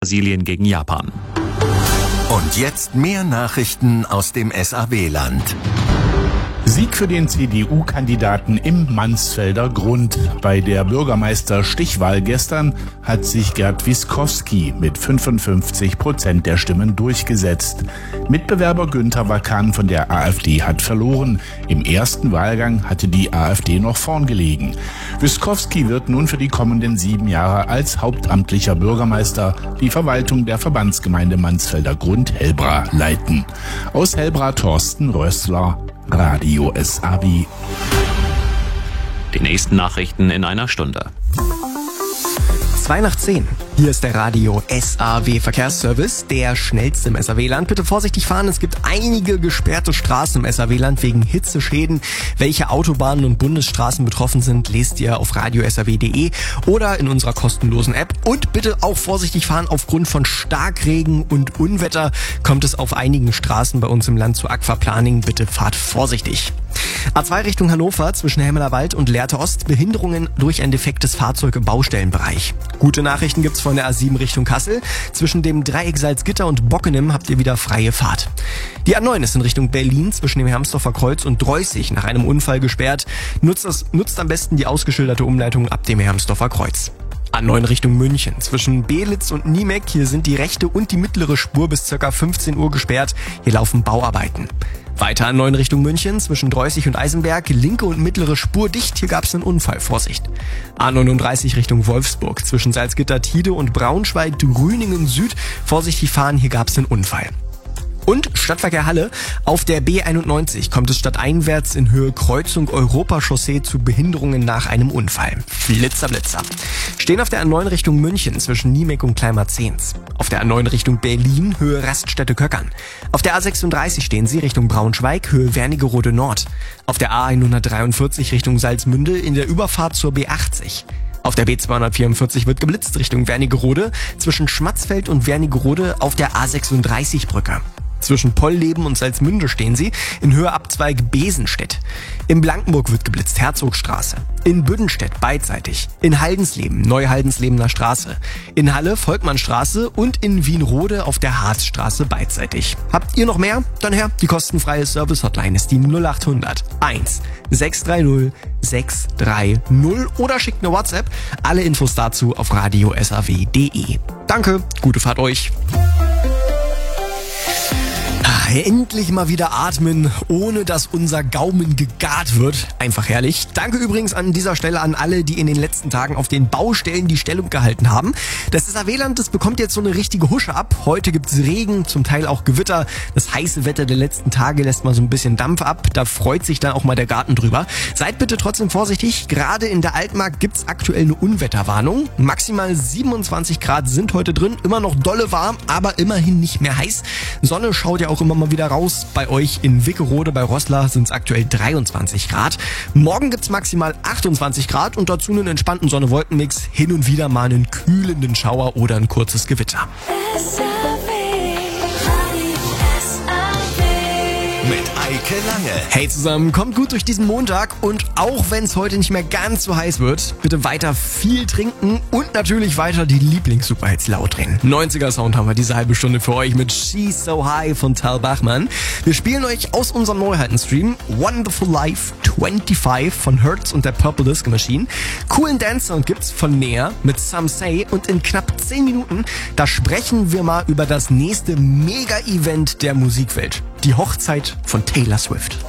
Brasilien gegen Japan. Und jetzt mehr Nachrichten aus dem SAW-Land. Sieg für den CDU-Kandidaten im Mansfelder Grund. Bei der Bürgermeister-Stichwahl gestern hat sich Gerd Wiskowski mit 55% der Stimmen durchgesetzt. Mitbewerber Günther Wakan von der AfD hat verloren. Im ersten Wahlgang hatte die AfD noch vorn gelegen. Wiskowski wird nun für die kommenden 7 Jahre als hauptamtlicher Bürgermeister die Verwaltung der Verbandsgemeinde Mansfelder Grund Hellbra leiten. Aus Hellbra Thorsten Rössler, Radio SAW. Die nächsten Nachrichten in einer Stunde. 9:02. Hier ist der Radio SAW Verkehrsservice, der schnellste im SAW-Land. Bitte vorsichtig fahren, es gibt einige gesperrte Straßen im SAW-Land wegen Hitzeschäden. Welche Autobahnen und Bundesstraßen betroffen sind, lest ihr auf radio-saw.de oder in unserer kostenlosen App. Und bitte auch vorsichtig fahren, aufgrund von Starkregen und Unwetter kommt es auf einigen Straßen bei uns im Land zu Aquaplaning. Bitte fahrt vorsichtig. A2 Richtung Hannover zwischen Hemmelerwald und Lehrte Ost, Behinderungen durch ein defektes Fahrzeug im Baustellenbereich. Gute Nachrichten gibt's von der A7 Richtung Kassel. Zwischen dem Dreieck Salzgitter und Bockenem habt ihr wieder freie Fahrt. Die A9 ist in Richtung Berlin zwischen dem Hermsdorfer Kreuz und Dreußig nach einem Unfall gesperrt. Nutzt am besten die ausgeschilderte Umleitung ab dem Hermsdorfer Kreuz. A9 Richtung München. Zwischen Belitz und Niemek, hier sind die rechte und die mittlere Spur bis ca. 15 Uhr gesperrt. Hier laufen Bauarbeiten. Weiter A9 Richtung München, zwischen Dreußig und Eisenberg, linke und mittlere Spur dicht, hier gab es einen Unfall, Vorsicht. A39 Richtung Wolfsburg, zwischen Salzgitter-Tide und Braunschweig-Rüningen Süd, vorsichtig fahren, hier gab es einen Unfall. Und Stadtverkehr Halle, auf der B91 kommt es stadteinwärts in Höhe Kreuzung Europachaussee zu Behinderungen nach einem Unfall. Blitzer. Stehen auf der A9 Richtung München zwischen Niemek und Kleinmarzens. Auf der A9 Richtung Berlin, Höhe Raststätte Köckern. Auf der A36 stehen sie Richtung Braunschweig, Höhe Wernigerode Nord. Auf der A143 Richtung Salzmünde in der Überfahrt zur B80. Auf der B244 wird geblitzt Richtung Wernigerode, zwischen Schmatzfeld und Wernigerode auf der A36-Brücke. Zwischen Pollleben und Salzmünde stehen sie, in Höhe Abzweig Besenstedt. In Blankenburg wird geblitzt, Herzogstraße. In Büdenstedt beidseitig. In Haldensleben, Neuhaldenslebener Straße. In Halle, Volkmannstraße und in Wienrode auf der Harzstraße beidseitig. Habt ihr noch mehr? Dann her, die kostenfreie Service-Hotline ist die 0800 1 630 630 oder schickt eine WhatsApp. Alle Infos dazu auf radio-saw.de. Danke, gute Fahrt euch. Endlich mal wieder atmen, ohne dass unser Gaumen gegart wird. Einfach herrlich. Danke übrigens an dieser Stelle an alle, die in den letzten Tagen auf den Baustellen die Stellung gehalten haben. Das SAW-Land, das bekommt jetzt so eine richtige Husche ab. Heute gibt's Regen, zum Teil auch Gewitter. Das heiße Wetter der letzten Tage lässt mal so ein bisschen Dampf ab. Da freut sich dann auch mal der Garten drüber. Seid bitte trotzdem vorsichtig. Gerade in der Altmark gibt's aktuell eine Unwetterwarnung. Maximal 27 Grad sind heute drin. Immer noch dolle warm, aber immerhin nicht mehr heiß. Sonne schaut ja auch immer mal wieder raus. Bei euch in Wickerode bei Roßla sind es aktuell 23 Grad. Morgen gibt's maximal 28 Grad und dazu einen entspannten Sonne-Wolken-Mix. Hin und wieder mal einen kühlenden Schauer oder ein kurzes Gewitter. Mit Eike Lange. Hey zusammen, kommt gut durch diesen Montag und auch wenn es heute nicht mehr ganz so heiß wird, bitte weiter viel trinken und natürlich weiter die Lieblings-Superhits laut drehen. 90er-Sound haben wir diese halbe Stunde für euch mit She's So High von Tal Bachmann. Wir spielen euch aus unserem Neuheiten-Stream Wonderful Life 25 von Hertz und der Purple Disco Machine. Coolen Dance-Sound gibt's von Nea mit Some Say und in knapp 10 Minuten, da sprechen wir mal über das nächste Mega-Event der Musikwelt. Die Hochzeit von Taylor Swift.